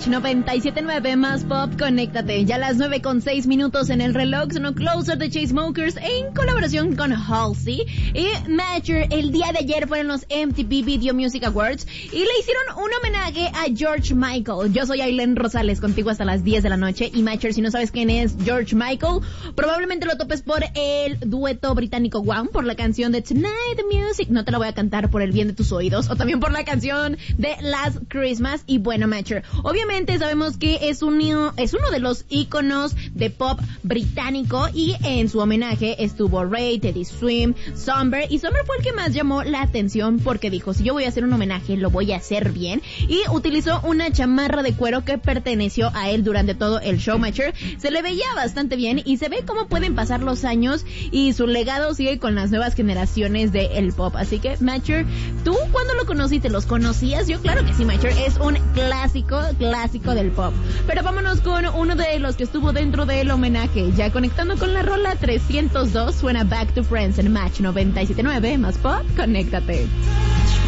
97.9 más pop, conéctate. Ya las 9:06 en el reloj. Son Closer de Chainsmokers en colaboración con Halsey y Matcher. El día de ayer fueron los MTV Video Music Awards y le hicieron un homenaje a George Michael. Yo soy Ailén Rosales, contigo hasta las 10 de la noche. Y Matcher, si no sabes quién es George Michael, probablemente lo topes por el dueto británico One, por la canción de Tonight the Music. No te la voy a cantar por el bien de tus oídos. O también por la canción de Last Christmas. Y bueno, Matcher, obviamente sabemos que es uno de los íconos de pop británico y en su homenaje estuvo Ray, Teddy Swim, Summer, y Summer fue el que más llamó la atención porque dijo, si yo voy a hacer un homenaje, lo voy a hacer bien, y utilizó una chamarra de cuero que perteneció a él durante todo el show. Matcher se le veía bastante bien y se ve cómo pueden pasar los años y su legado sigue con las nuevas generaciones del pop. Así que, Matcher, ¿tú cuándo lo conociste? ¿Los conocías? Yo claro que sí, Matcher, es un clásico del pop. Pero vámonos con uno de los que estuvo dentro del homenaje, ya conectando con la rola 302, suena Back to Friends en Match 97.9 más pop, conéctate.